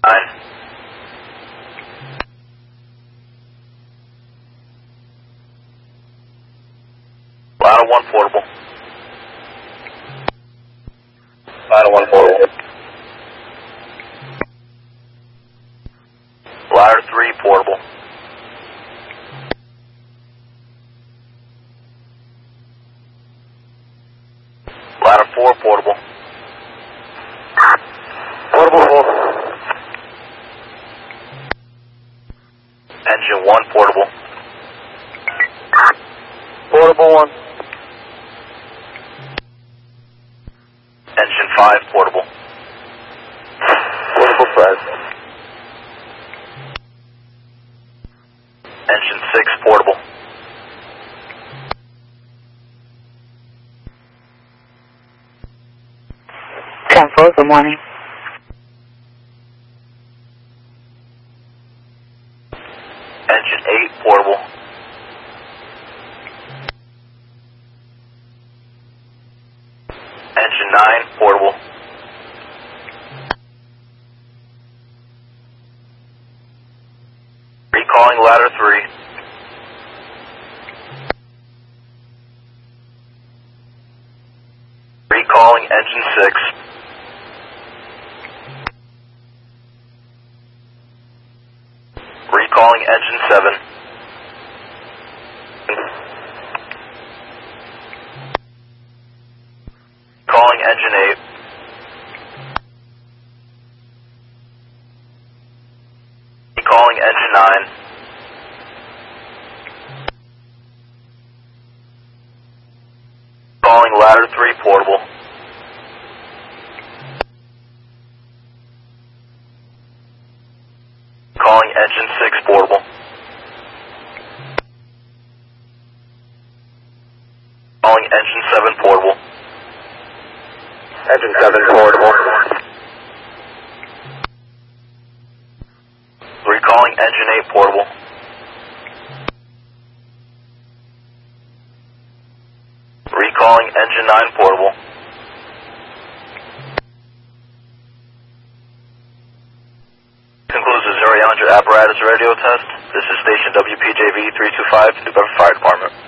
Ladder 1 portable. Ladder 1 portable. Ladder 3 portable. Ladder 4 portable. Portable 4. Engine 1 portable. Portable 1. Engine 5 portable. Portable 5. Engine 6 portable. Good morning. Engine 8 portable. Engine 9 portable. Recalling ladder 3. Recalling engine 6. Recalling engine 7. Calling engine 8. Recalling engine 9. Calling ladder 3 portable. Calling engine 6 portable. Calling engine 7 portable. Engine 7 portable. Recalling engine 8 portable. Recalling engine 9 portable. Concludes the 0800 apparatus radio test. This is station WPJV 325, New Bedford Fire Department.